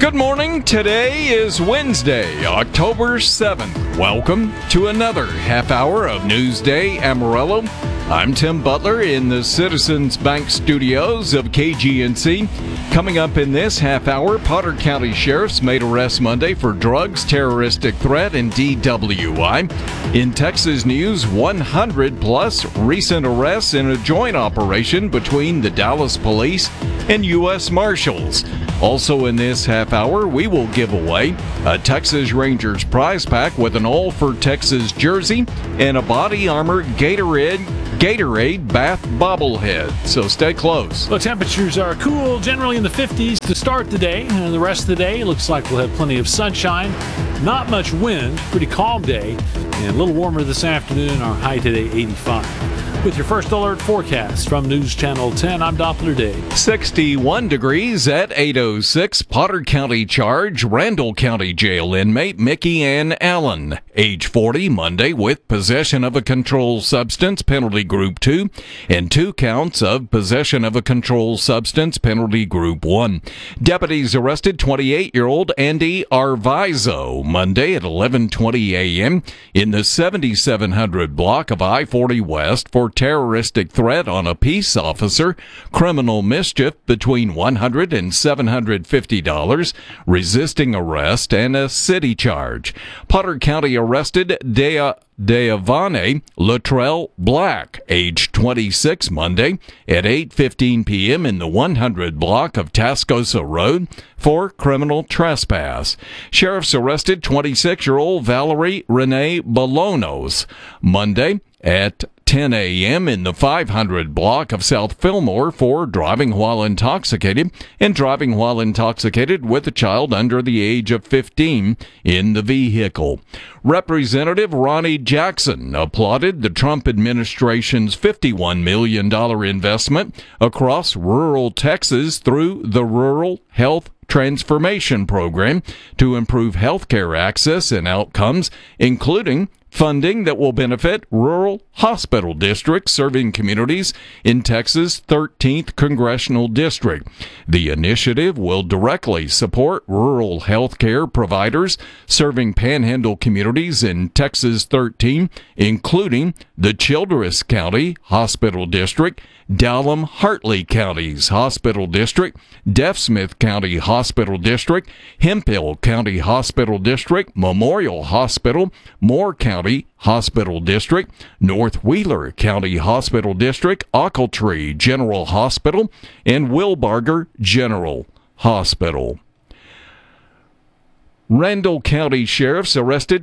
Good morning. Today is Wednesday, October 7th. Welcome to another half hour of Newsday Amarillo. I'm Tim Butler in the Citizens Bank studios of KGNC. Coming up in this half hour, Potter County Sheriffs made arrests Monday for drugs, terroristic threat, and DWI. In Texas news, 100 plus recent arrests in a joint operation between the Dallas Police and U.S. Marshals. Also in this half hour, we will give away a Texas Rangers prize pack with an All for Texas jersey and a Body Armor Gatorade bath bobblehead. So stay close. Well, temperatures are cool, generally in the 50s to start the day, and the rest of the day looks like we'll have plenty of sunshine, not much wind, pretty calm day, and a little warmer this afternoon. Our high today 85. With your first alert forecast from News Channel 10, I'm Doppler Dave. 61 degrees at 8:06. Potter County charge, Randall County Jail inmate Mickey Ann Allen, age 40, Monday, with possession of a controlled substance, penalty group 2, and 2 counts of possession of a controlled substance, penalty group 1. Deputies arrested 28-year-old Andy Arvizo, Monday at 11:20 a.m. in the 7700 block of I-40 West for terroristic threat on a peace officer, criminal mischief between $100 and $750, resisting arrest, and a city charge. Potter County arrested Deavane Luttrell Black, age 26, Monday at 8:15 p.m. in the 100 block of Tascosa Road for criminal trespass. Sheriffs arrested 26-year-old Valerie Renee Bolonos, Monday at 10 a.m. in the 500 block of South Fillmore for driving while intoxicated and driving while intoxicated with a child under the age of 15 in the vehicle. Representative Ronnie Jackson applauded the Trump administration's $51 million investment across rural Texas through the Rural Health Transformation Program to improve healthcare access and outcomes, including funding that will benefit rural hospital districts serving communities in Texas' 13th Congressional District. The initiative will directly support rural health care providers serving panhandle communities in Texas 13, including the Childress County Hospital District, Dallam-Hartley County's Hospital District, Deaf-Smith County Hospital District, Hemphill County Hospital District, Memorial Hospital, Moore County Hospital District, North Wheeler County Hospital District, Ochiltree General Hospital, and Wilbarger General Hospital. Randall County Sheriffs arrested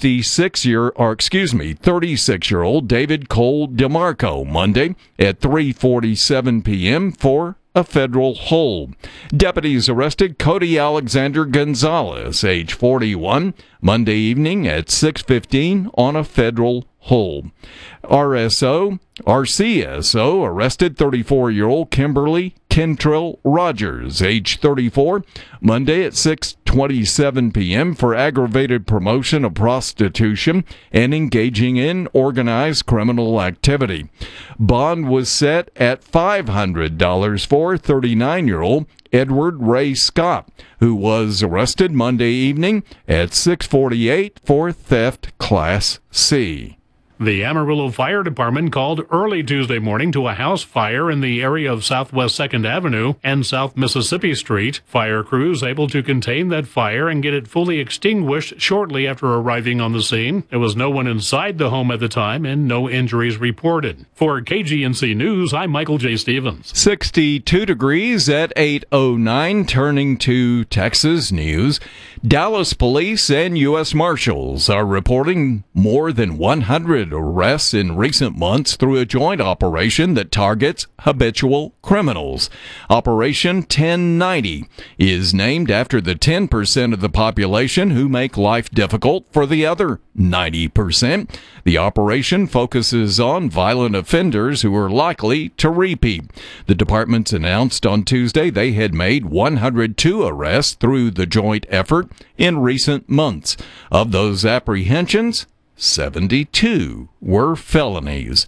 36-year-old David Cole DeMarco Monday at 3:47 p.m. for a federal hold. Deputies arrested Cody Alexander Gonzalez, age 41, Monday evening at 6:15 on a federal hold. RCSO arrested 34-year-old Kimberly Kentrill Rogers, age 34, Monday at 6:27 p.m. for aggravated promotion of prostitution and engaging in organized criminal activity. Bond was set at $500 for 39-year-old Edward Ray Scott, who was arrested Monday evening at 6:48 for theft Class C. The Amarillo Fire Department called early Tuesday morning to a house fire in the area of Southwest 2nd Avenue and South Mississippi Street. Fire crews able to contain that fire and get it fully extinguished shortly after arriving on the scene. There was no one inside the home at the time and no injuries reported. For KGNC News, I'm Michael J. Stevens. 62 degrees at 8:09. Turning to Texas news, Dallas Police and U.S. Marshals are reporting more than 100 arrests in recent months through a joint operation that targets habitual criminals. Operation 1090 is named after the 10% of the population who make life difficult for the other 90%. The operation focuses on violent offenders who are likely to repeat. The department announced on Tuesday they had made 102 arrests through the joint effort in recent months. Of those apprehensions, 72 were felonies.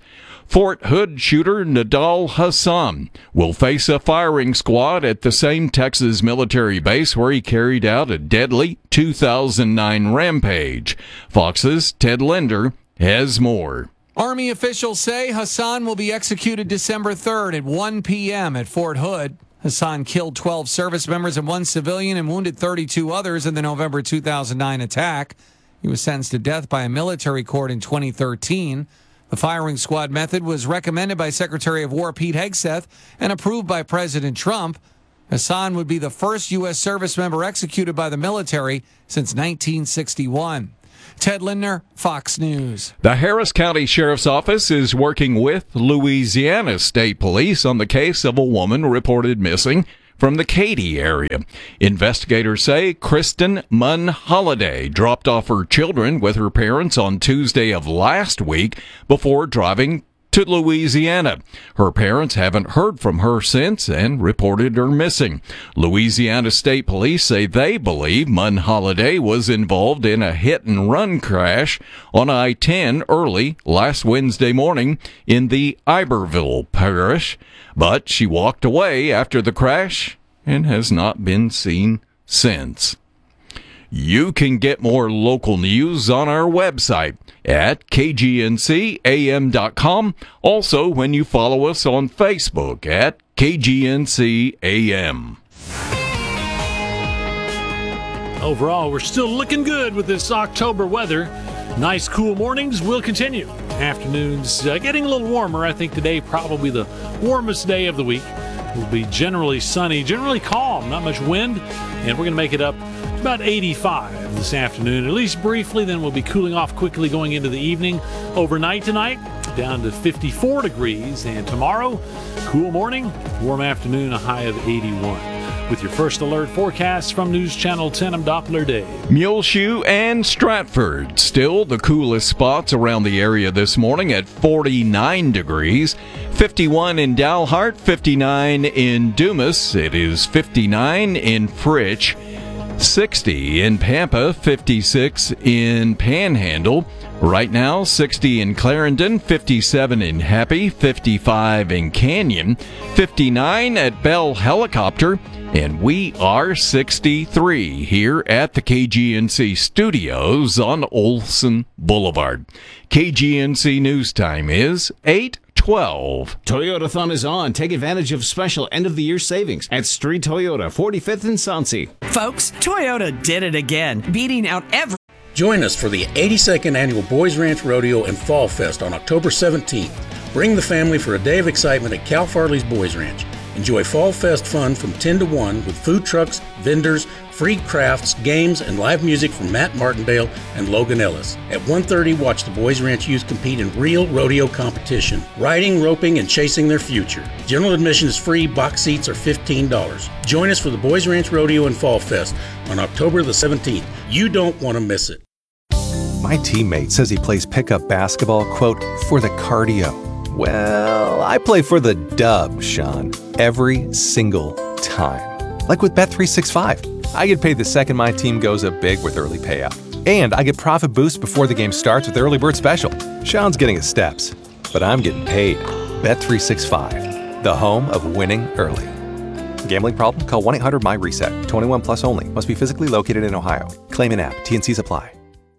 Fort Hood shooter Nadal Hassan will face a firing squad at the same Texas military base where he carried out a deadly 2009 rampage. Fox's Ted Linder has more. Army officials say Hassan will be executed December 3rd at 1 p.m. at Fort Hood. Hassan killed 12 service members and 1 civilian and wounded 32 others in the November 2009 attack. He was sentenced to death by a military court in 2013. The firing squad method was recommended by Secretary of War Pete Hegseth and approved by President Trump. Hassan would be the first U.S. service member executed by the military since 1961. Ted Lindner, Fox News. The Harris County Sheriff's Office is working with Louisiana State Police on the case of a woman reported missing from the Katy area. Investigators say Kristen Munn Holiday dropped off her children with her parents on Tuesday of last week before driving to Louisiana. Her parents haven't heard from her since and reported her missing. Louisiana State Police say they believe Munn Holiday was involved in a hit-and-run crash on I-10 early last Wednesday morning in the Iberville parish, but she walked away after the crash and has not been seen since. You can get more local news on our website at kgncam.com. Also, when you follow us on Facebook at KGNCAM. Overall, we're still looking good with this October weather. Nice, cool mornings will continue. Afternoons getting a little warmer. I think today probably the warmest day of the week. It will be generally sunny, generally calm, not much wind, and we're going to make it up to about 85 this afternoon, at least briefly. Then we'll be cooling off quickly going into the evening. Overnight tonight, down to 54 degrees, and tomorrow, cool morning, warm afternoon, a high of 81. With your first alert forecast from News Channel 10, I'm Doppler Dave. Muleshoe and Stratford still the coolest spots around the area this morning at 49 degrees. 51 in Dalhart, 59 in Dumas. It is 59 in Fritch, 60 in Pampa, 56 in Panhandle. Right now, 60 in Clarendon, 57 in Happy, 55 in Canyon, 59 at Bell Helicopter, and we are 63 here at the KGNC studios on Olson Boulevard. KGNC News Time is 8:12. Toyotathon is on. Take advantage of special end-of-the-year savings at Street Toyota, 45th and Sauncey. Folks, Toyota did it again, beating out every... Join us for the 82nd Annual Boys Ranch Rodeo and Fall Fest on October 17th. Bring the family for a day of excitement at Cal Farley's Boys Ranch. Enjoy Fall Fest fun from 10 to 1 with food trucks, vendors, free crafts, games, and live music from Matt Martindale and Logan Ellis. At 1:30, watch the Boys Ranch youth compete in real rodeo competition, riding, roping, and chasing their future. General admission is free. Box seats are $15. Join us for the Boys Ranch Rodeo and Fall Fest on October the 17th. You don't want to miss it. My teammate says he plays pickup basketball, quote, for the cardio. Well, I play for the dub, Sean, every single time. Like with Bet365. I get paid the second my team goes up big with early payout. And I get profit boost before the game starts with Early Bird Special. Sean's getting his steps, but I'm getting paid. Bet365, the home of winning early. Gambling problem? Call 1-800-MY-RESET. 21 plus only. Must be physically located in Ohio. Claim in app. T&Cs apply.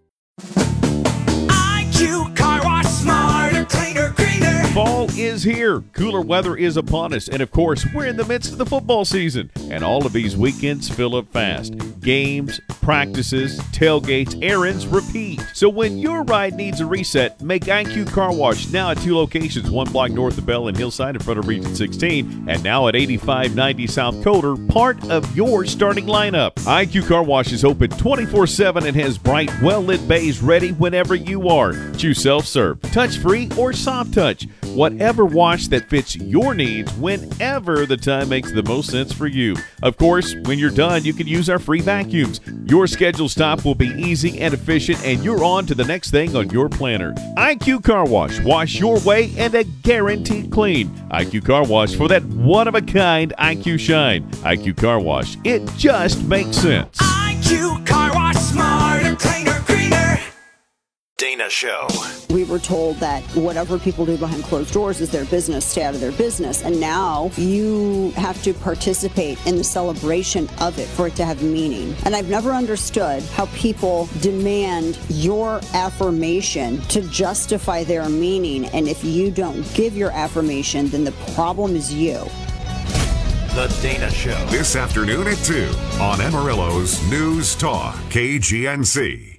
IQ Car Wash, smarter, cleaner, greener. Fall is here. Cooler weather is upon us. And of course, we're in the midst of the football season. And all of these weekends fill up fast. Games, practices, tailgates, errands, repeat. So when your ride needs a reset, make IQ Car Wash now at 2 locations. 1 block north of Bell and Hillside in front of Region 16. And now at 8590 South Coder, part of your starting lineup. IQ Car Wash is open 24/7 and has bright, well-lit bays ready whenever you are. Choose self-serve, touch-free, or soft touch. Whatever wash that fits your needs whenever the time makes the most sense for you. Of course, when you're done, you can use our free vacuums. Your scheduled stop will be easy and efficient, and you're on to the next thing on your planner. IQ Car Wash. Wash your way and a guaranteed clean. IQ Car Wash for that one-of-a-kind IQ shine. IQ Car Wash. It just makes sense. IQ Car Wash, smarter, cleaner, greener. Dana Show. We were told that whatever people do behind closed doors is their business, stay out of their business. And now you have to participate in the celebration of it for it to have meaning. And I've never understood how people demand your affirmation to justify their meaning. And if you don't give your affirmation, then the problem is you. The Dana Show. This afternoon at 2 on Amarillo's News Talk, KGNC.